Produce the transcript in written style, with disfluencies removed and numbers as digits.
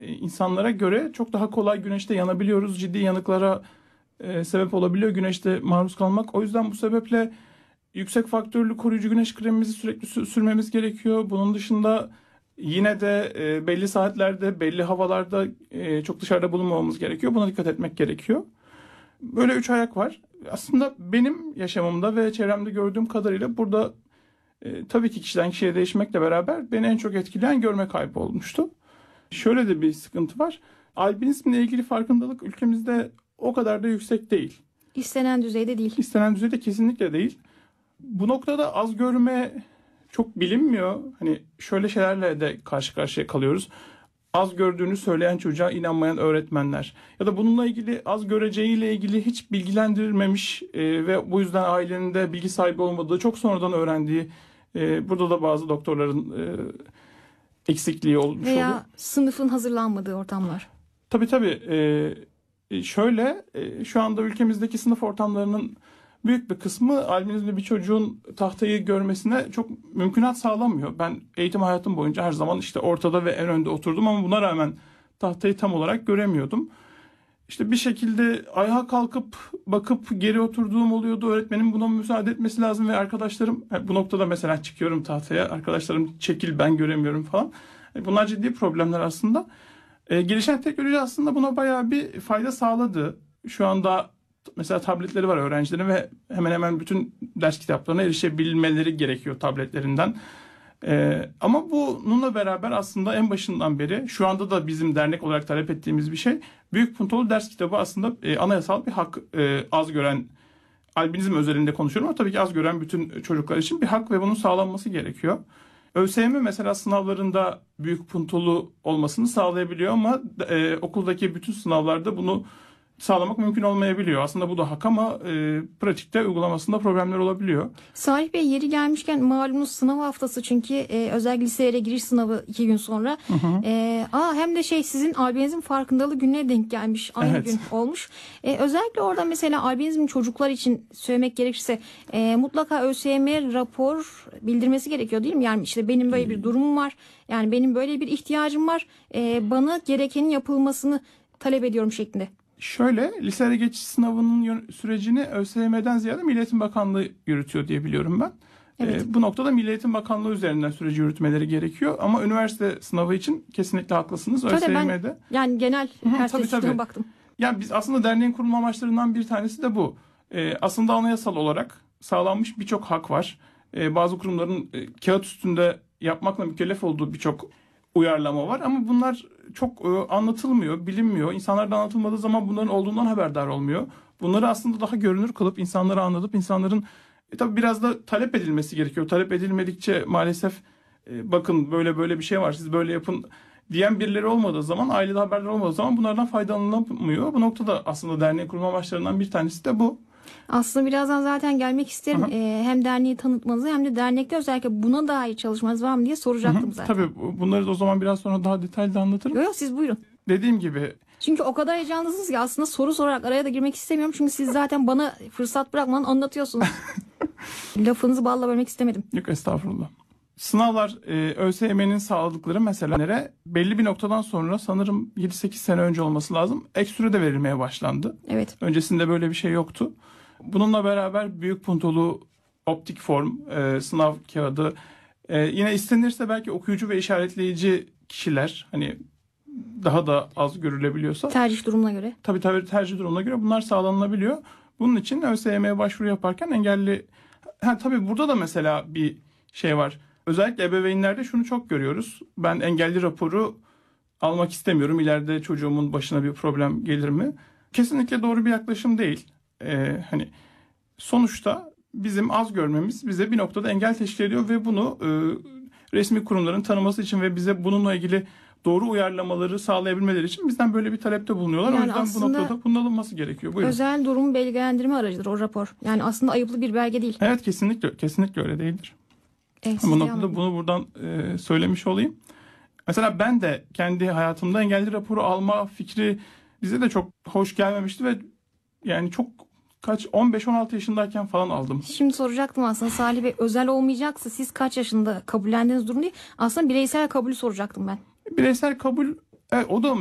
insanlara göre çok daha kolay güneşte yanabiliyoruz. Ciddi yanıklara sebep olabiliyor güneşte maruz kalmak. O yüzden bu sebeple yüksek faktörlü koruyucu güneş kremimizi sürekli sürmemiz gerekiyor. Bunun dışında yine de belli saatlerde, belli havalarda çok dışarıda bulunmamamız gerekiyor. Buna dikkat etmek gerekiyor. Böyle 3 ayak var. Aslında benim yaşamımda ve çevremde gördüğüm kadarıyla burada tabii ki kişiden kişiye değişmekle beraber beni en çok etkileyen görme kaybı olmuştu. Şöyle de bir sıkıntı var. Albinizmle ilgili farkındalık ülkemizde o kadar da yüksek değil. İstenen düzeyde değil. İstenen düzeyde kesinlikle değil. Bu noktada az görme çok bilinmiyor. Hani şöyle şeylerle de karşı karşıya kalıyoruz. Az gördüğünü söyleyen çocuğa inanmayan öğretmenler. Ya da bununla ilgili az göreceğiyle ilgili hiç bilgilendirilmemiş ve bu yüzden ailenin de bilgi sahibi olmadığı, çok sonradan öğrendiği, burada da bazı doktorların eksikliği olmuş oluyor. Veya sınıfın hazırlanmadığı ortamlar. Tabii. Şöyle şu anda ülkemizdeki sınıf ortamlarının büyük bir kısmı albinizmli bir çocuğun tahtayı görmesine çok mümkünat sağlamıyor. Ben eğitim hayatım boyunca her zaman işte ortada ve en önde oturdum ama buna rağmen tahtayı tam olarak göremiyordum. İşte bir şekilde ayağa kalkıp bakıp geri oturduğum oluyordu. Öğretmenin buna müsaade etmesi lazım ve arkadaşlarım bu noktada mesela çıkıyorum tahtaya. Arkadaşlarım çekil ben göremiyorum falan. Bunlar ciddi problemler aslında. Gelişen teknoloji aslında buna bayağı bir fayda sağladı. Şu anda mesela tabletleri var öğrencilerin ve hemen hemen bütün ders kitaplarına erişebilmeleri gerekiyor tabletlerinden. Ama bununla beraber aslında en başından beri şu anda da bizim dernek olarak talep ettiğimiz bir şey. Büyük Puntolu ders kitabı aslında anayasal bir hak. Az gören, albinizm özelinde konuşuyorum ama tabii ki az gören bütün çocuklar için bir hak ve bunun sağlanması gerekiyor. ÖSYM mesela sınavlarında Büyük Puntolu olmasını sağlayabiliyor ama okuldaki bütün sınavlarda bunu sağlamak mümkün olmayabiliyor. Aslında bu da hak ama pratikte uygulamasında problemler olabiliyor. Salih Bey, yeri gelmişken malumunuz sınav haftası çünkü özellikle liseye giriş sınavı 2 gün sonra. Hem de sizin albinizm farkındalığı gününe denk gelmiş. Aynı gün olmuş. Özellikle orada mesela albinizm çocuklar için söylemek gerekirse mutlaka ÖSYM rapor bildirmesi gerekiyor değil mi? Yani işte benim böyle bir durumum var. Yani benim böyle bir ihtiyacım var. Bana gerekenin yapılmasını talep ediyorum şeklinde. Şöyle, liseye geçiş sınavının sürecini ÖSYM'den ziyade Milli Eğitim Bakanlığı yürütüyor diye biliyorum ben. Evet. Bu noktada Milli Eğitim Bakanlığı üzerinden süreci yürütmeleri gerekiyor. Ama üniversite sınavı için kesinlikle haklısınız. ÖSYM'de. Yani genel perspektiften baktım. Yani biz aslında derneğin kurulma amaçlarından bir tanesi de bu. Aslında anayasal olarak sağlanmış birçok hak var. Bazı kurumların kağıt üstünde yapmakla mükellef olduğu birçok uyarlama var ama bunlar çok anlatılmıyor, bilinmiyor. İnsanlardan anlatılmadığı zaman bunların olduğundan haberdar olmuyor. Bunları aslında daha görünür kılıp insanlara anlatıp insanların tabii biraz da talep edilmesi gerekiyor. Talep edilmedikçe maalesef bakın böyle bir şey var, siz böyle yapın diyen birileri olmadığı zaman, ailede haberler olmadığı zaman bunlardan faydalanılamıyor. Bu noktada aslında derneğin kurma amaçlarından bir tanesi de bu. Aslında birazdan zaten gelmek isterim. Hem derneği tanıtmanızı hem de dernekte özellikle buna dair çalışmanız var mı diye soracaktım zaten. Tabii bunları da o zaman biraz sonra daha detaylı anlatırım. Yok siz buyurun. Dediğim gibi. Çünkü o kadar heyecanlısınız ki aslında soru sorarak araya da girmek istemiyorum. Çünkü siz zaten bana fırsat bırakmadan anlatıyorsunuz. Lafınızı balla bölmek istemedim. Yok estağfurullah. Sınavlar ÖSYM'nin sağladıkları meselelere belli bir noktadan sonra sanırım 7-8 sene önce olması lazım. Ek süre de verilmeye başlandı. Evet. Öncesinde böyle bir şey yoktu. Bununla beraber büyük puntolu optik form, sınav kağıdı, yine istenirse belki okuyucu ve işaretleyici kişiler hani daha da az görülebiliyorsa. Tercih durumuna göre. Tabii tercih durumuna göre bunlar sağlanabiliyor. Bunun için ÖSYM'ye başvuru yaparken engelli... tabii burada da mesela bir şey var. Özellikle ebeveynlerde şunu çok görüyoruz. Ben engelli raporu almak istemiyorum. İleride çocuğumun başına bir problem gelir mi? Kesinlikle doğru bir yaklaşım değil. Hani sonuçta bizim az görmemiz bize bir noktada engel teşkil ediyor ve bunu resmi kurumların tanıması için ve bize bununla ilgili doğru uyarlamaları sağlayabilmeleri için bizden böyle bir talepte bulunuyorlar. Yani o yüzden bu noktada bunun alınması gerekiyor. Buyurun. Özel durum belgelendirme aracıdır o rapor. Yani aslında ayıplı bir belge değil. Evet kesinlikle öyle değildir. Bu noktada bunu buradan söylemiş olayım. Mesela ben de kendi hayatımda engelli raporu alma fikri bize de çok hoş gelmemişti ve yani çok 15-16 yaşındayken falan aldım. Şimdi soracaktım aslında Salih Bey, özel olmayacaksa siz kaç yaşında kabullendiğiniz durum değil. Aslında bireysel kabulü soracaktım ben. Bireysel kabul Evet, o da